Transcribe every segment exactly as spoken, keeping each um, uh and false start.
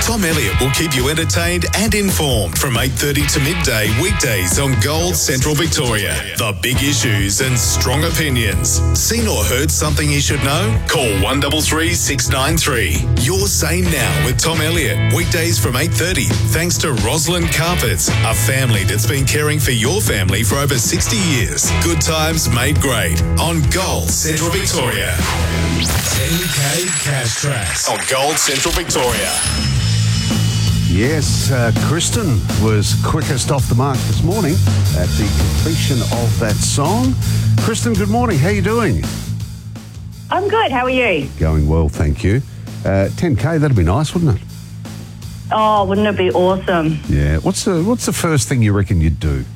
Tom Elliott will keep you entertained and informed from eight thirty to midday weekdays on Gold Central Victoria. The big issues and strong opinions. Seen or heard something you should know? Call one three three, six nine three. You're Sane Now with Tom Elliott. Weekdays from eight thirty. Thanks to Roslyn Carpets, a family that's been caring for your family for over sixty years. Good times made great on Gold Central Victoria. ten K Cash Tracks on Gold Central Victoria. Yes, uh, Kristen was quickest off the mark this morning at the completion of that song. Kristen, good morning. How are you doing? I'm good. How are you? Going well, thank you. Uh, ten K, that'd be nice, wouldn't it? Oh, wouldn't it be awesome? Yeah. What's the What's the first thing you reckon you'd do?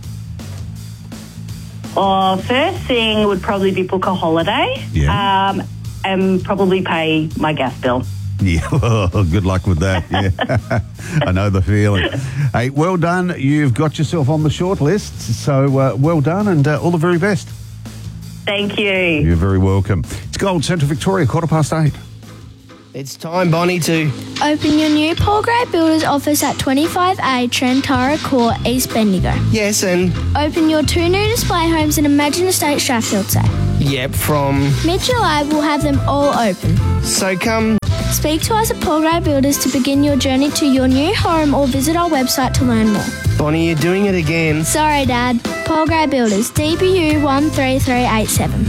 Oh, first thing would probably be book a holiday. Yeah. Um, and probably pay my gas bill. Yeah, well, good luck with that. Yeah, I know the feeling. Hey, well done. You've got yourself on the short list, so uh, well done and uh, all the very best. Thank you. You're very welcome. It's Gold Central Victoria, quarter past eight. It's time, Bonnie, to open your new Paul Gray Builders office at twenty-five A Trentara Court, East Bendigo. yes and Open your two new display homes and Imagine Estate Strathfield sale. yep from. Mid-July, we'll have them all open. So come. Speak to us at Paul Gray Builders to begin your journey to your new home or visit our website to learn more. Bonnie, you're doing it again. Sorry, Dad. Paul Gray Builders, D B U one three three eight seven.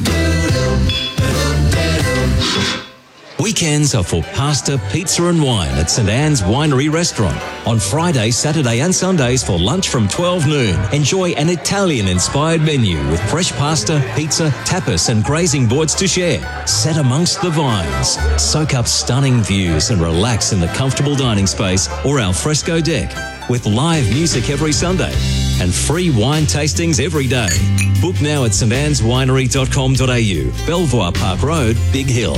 Weekends are for pasta, pizza and wine at St Anne's Winery Restaurant. On Friday, Saturday and Sundays for lunch from twelve noon. Enjoy an Italian-inspired menu with fresh pasta, pizza, tapas and grazing boards to share. Set amongst the vines. Soak up stunning views and relax in the comfortable dining space or al fresco deck. With live music every Sunday and free wine tastings every day. Book now at st annes winery dot com dot a u, Belvoir Park Road, Big Hill.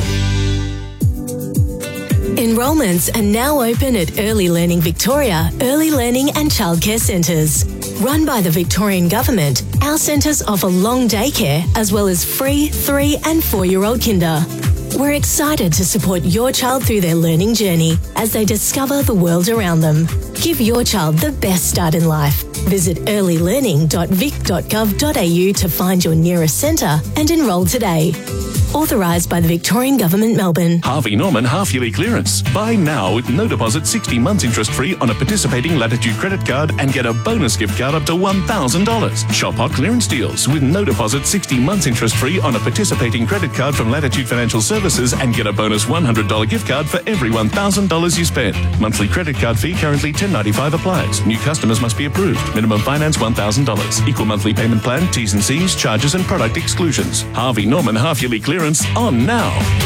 Enrolments are now open at Early Learning Victoria, Early Learning and Childcare Centres. Run by the Victorian Government, our centres offer long daycare as well as free three and four-year-old kinder. We're excited to support your child through their learning journey as they discover the world around them. Give your child the best start in life. Visit early learning dot vic dot gov dot a u to find your nearest centre and enrol today. Authorised by the Victorian Government, Melbourne. Harvey Norman half-yearly clearance. Buy now with no deposit, sixty months interest-free on a participating Latitude credit card and get a bonus gift card up to one thousand dollars. Shop hot clearance deals with no deposit, sixty months interest-free on a participating credit card from Latitude Financial Services and get a bonus one hundred dollars gift card for every one thousand dollars you spend. Monthly credit card fee currently ten dollars ninety-five applies. New customers must be approved. Minimum finance one thousand dollars. Equal monthly payment plan, T's and C's, charges and product exclusions. Harvey Norman half-yearly clearance on now.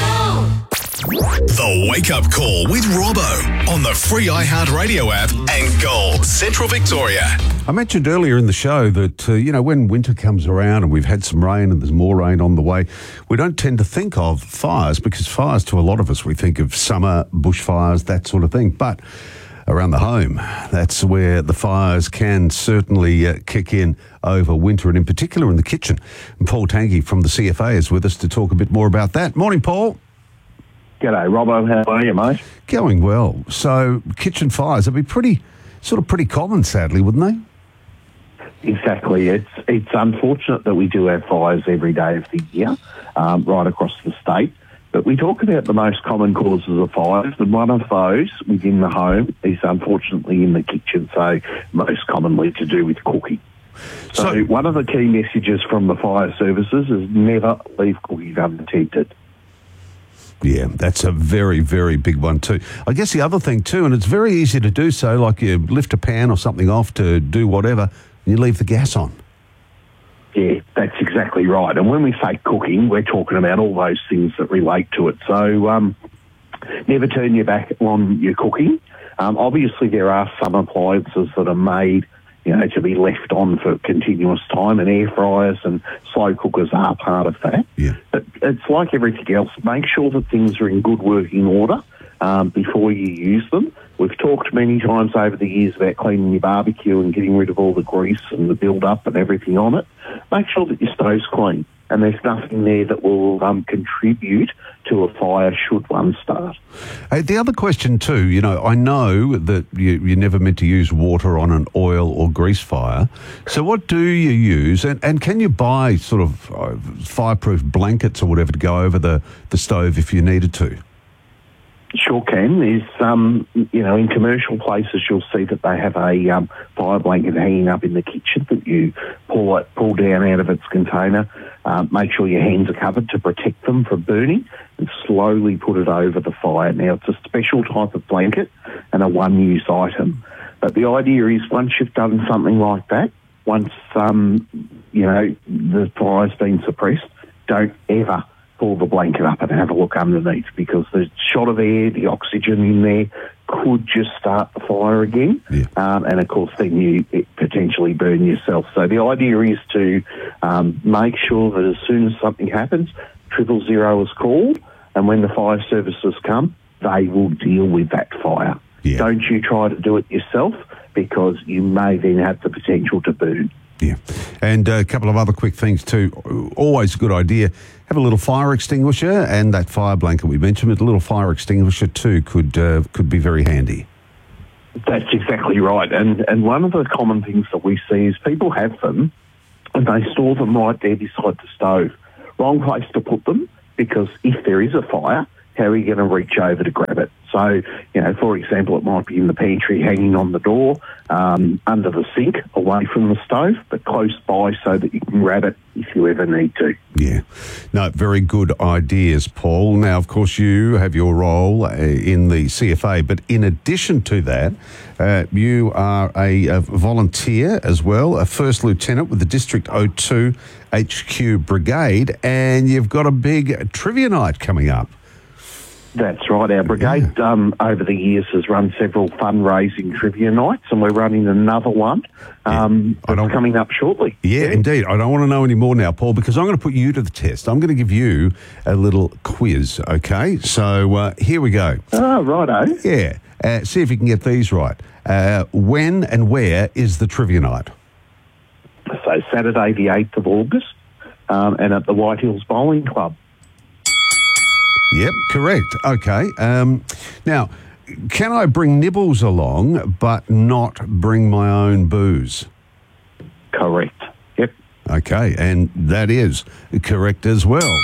The Wake Up Call with Robbo on the free iHeartRadio app and Gold Central Victoria. I mentioned earlier in the show that, uh, you know, when winter comes around and we've had some rain and there's more rain on the way, we don't tend to think of fires because fires, to a lot of us, we think of summer, bushfires, that sort of thing. But around the home, that's where the fires can certainly uh, kick in over winter, and in particular in the kitchen. And Paul Tanky from the C F A is with us to talk a bit more about that. Morning, Paul. G'day, Robbo. How are you, mate? Going well. So kitchen fires, they'd be pretty, sort of pretty common, sadly, wouldn't they? Exactly. It's it's unfortunate that we do have fires every day of the year, um, right across the state. But we talk about the most common causes of fires, and one of those within the home is unfortunately in the kitchen, so most commonly to do with cooking. So, so one of the key messages from the fire services is never leave cookies unattended. Yeah, that's a very, very big one too. I guess the other thing too, and it's very easy to do so, like you lift a pan or something off to do whatever, and you leave the gas on. Yeah, that's exactly right. And when we say cooking, we're talking about all those things that relate to it. So um, never turn your back on your cooking. Um, obviously, there are some appliances that are made, you know, to be left on for continuous time, and air fryers and slow cookers are part of that. Yeah. But it's like everything else. Make sure that things are in good working order. um, before you use them. We've talked many times over the years about cleaning your barbecue and getting rid of all the grease and the build-up and everything on it. Make sure that your stove's clean and there's nothing there that will um, contribute to a fire should one start. Hey, the other question too, you know, I know that you, you're never meant to use water on an oil or grease fire. So what do you use? And, and can you buy sort of uh, fireproof blankets or whatever to go over the, the stove if you needed to? Sure can. There's, um, you know, in commercial places you'll see that they have a um, fire blanket hanging up in the kitchen that you pull it, pull down out of its container. Uh, make sure your hands are covered to protect them from burning and slowly put it over the fire. Now, it's a special type of blanket and a one-use item. But the idea is once you've done something like that, once, um, you know, the fire's been suppressed, don't ever pull the blanket up and have a look underneath, because the shot of air, the oxygen in there could just start the fire again. Yeah. Um, and of course then you it potentially burn yourself. So the idea is to um, make sure that as soon as something happens, triple zero is called, and when the fire services come, they will deal with that fire. Yeah. Don't you try to do it yourself, because you may then have the potential to burn. Yeah. And a couple of other quick things too. Always a good idea. Have a little fire extinguisher, and that fire blanket we mentioned, but a little fire extinguisher too could uh, could be very handy. That's exactly right. And and one of the common things that we see is people have them and they store them right there beside the stove. Wrong place to put them, because if there is a fire, how are you going to reach over to grab it? So, you know, for example, it might be in the pantry hanging on the door, um, under the sink, away from the stove, but close by so that you can grab it if you ever need to. Yeah. No, very good ideas, Paul. Now, of course, you have your role uh, in the C F A, but in addition to that, uh, you are a, a volunteer as well, a first lieutenant with the District O two H Q Brigade, and you've got a big trivia night coming up. That's right. Our brigade yeah. um, over the years has run several fundraising trivia nights, and we're running another one um, yeah. that's coming up shortly. Yeah, yeah, indeed. I don't want to know any more now, Paul, because I'm going to put you to the test. I'm going to give you a little quiz, okay? So uh, here we go. Oh, righto. Yeah. Uh, see if you can get these right. Uh, when and where is the trivia night? So Saturday the eighth of August um, and at the White Hills Bowling Club. Yep, correct. Okay. Um, now, can I bring nibbles along but not bring my own booze? Correct. Yep. Okay, and that is correct as well.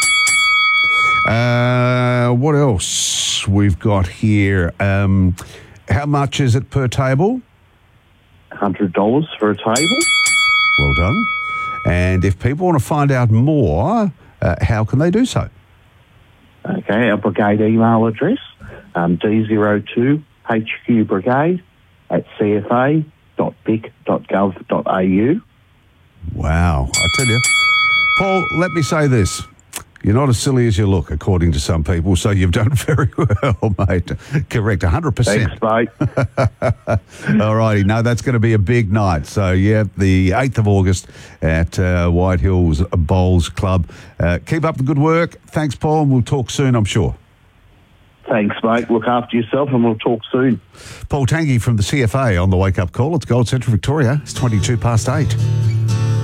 Uh, what else we've got here? Um, how much is it per table? one hundred dollars for a table. Well done. And if people want to find out more, uh, how can they do so? Okay, our brigade email address, um, D zero two H Q brigade at c f a dot vic dot gov dot a u. Wow. I tell you, Paul, let me say this. You're not as silly as you look, according to some people, so you've done very well, mate. Correct, one hundred percent. Thanks, mate. All righty. No, that's going to be a big night. So, yeah, the eighth of August at uh, White Hills Bowls Club. Uh, keep up the good work. Thanks, Paul, and we'll talk soon, I'm sure. Thanks, mate. Look after yourself, and we'll talk soon. Paul Tangi from the C F A on the Wake Up Call. It's Gold Central Victoria. It's twenty-two past eight.